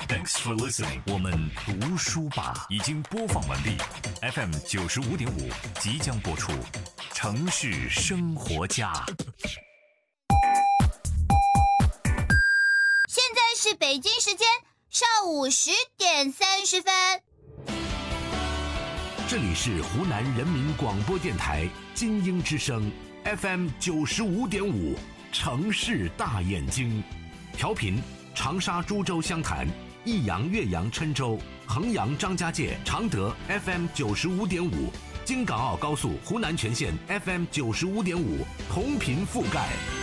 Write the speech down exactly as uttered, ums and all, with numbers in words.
Thanks for listening。我们读书吧已经播放完毕 ，F M 九十五点五即将播出。城市生活家。 现在是北京时间上午十点三十分。 这里是湖南人民广播电台金鹰之声 F M 九十五点五，城市大眼睛，调频长沙、株洲、湘潭、益阳、岳阳、郴州、衡阳、张家界、常德 F M 九十五点五，京港澳高速湖南全线 F M 九十五点五，同频覆盖。